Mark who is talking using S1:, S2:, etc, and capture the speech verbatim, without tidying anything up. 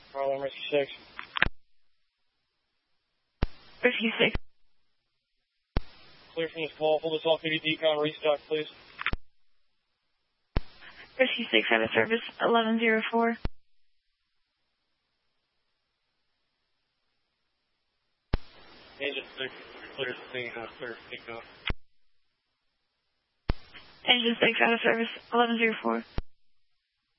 S1: Harlem Rescue six.
S2: Rescue six.
S1: Clear from this call. Hold this off-duty decon restock, please.
S2: Rescue six out of service, eleven oh four.
S1: Engine six, clear for thing, uh, clear for decon.
S2: Engine six out of service, eleven oh four.